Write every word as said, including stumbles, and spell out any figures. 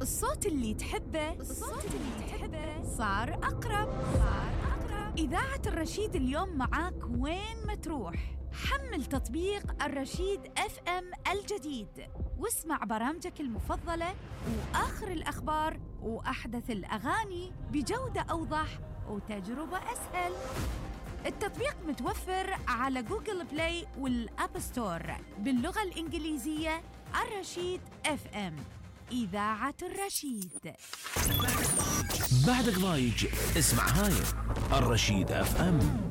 الصوت اللي تحبه الصوت اللي تحبه صار أقرب صار أقرب. إذاعة الرشيد اليوم معاك وين ما تروح. حمل تطبيق الرشيد اف ام الجديد واسمع برامجك المفضلة وآخر الأخبار وأحدث الأغاني بجودة أوضح وتجربة أسهل. التطبيق متوفر على جوجل بلاي والأب ستور باللغة الإنجليزية. الرشيد اف ام، إذاعة الرشيد. بعدك ضايج اسمع هاي الرشيد اف ام.